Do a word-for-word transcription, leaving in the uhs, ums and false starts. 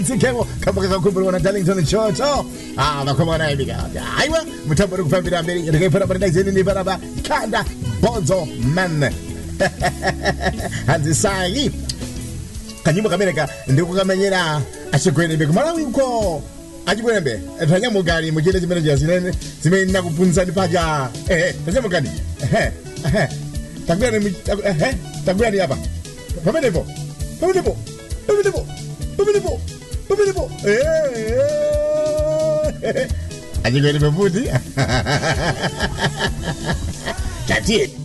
Sikemo kama kakumbura wana Darlington Chocho. Ah, bakoma na hivi gaga. Aiwa, mtambo kufambira mbele. Ndike para para dizini ni para ba. Kanda Bonzo Man. Hanzi sai. Kanyimbo kamereka ndiko kamenyera ashikwene be kumala uko. Ajibwembe. Etanya mugari mugire zimene jazinene. Zimene nakupunzani paja. Eh, tanya mugari. Eh. Eh. Tagwani eh. Tagwani hapa. Pamenepo. Pamenepo. Pamenepo. Pamenepo. Pamenepo. Eh. Ajibwembe futi. That's it.